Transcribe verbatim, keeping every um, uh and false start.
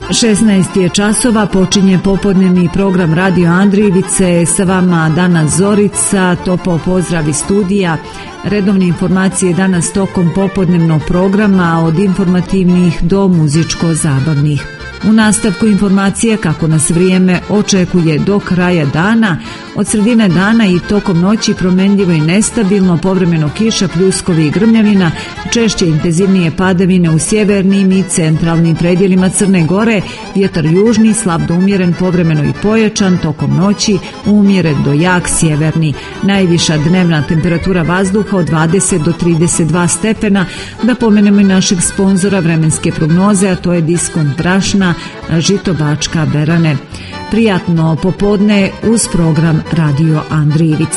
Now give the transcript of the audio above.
šesnaest je časova, počinje popodnevni program Radio Andrijevice, sa vama danas Zorica, topao pozdrav iz studija. Redovne informacije danas tokom popodnevnog programa od informativnih do muzičko-zabavnih. U nastavku informacije kako nas vrijeme očekuje do kraja dana, od sredine dana i tokom noći promjenljivo i nestabilno, povremeno kiša, pljuskovi i grmljavina, češće intenzivnije padavine u sjevernim i centralnim predjelima Crne Gore, vjetar južni, slab do umjeren, povremeno i pojačan, tokom noći umjeren do jak sjeverni. Najviša dnevna temperatura vazduha od dvadeset do trideset dva stepena. Da pomenemo i našeg sponzora vremenske prognoze, a to je Diskont brašna Žito Bačka Berane. Prijatno popodne uz program Radio Andrijevice.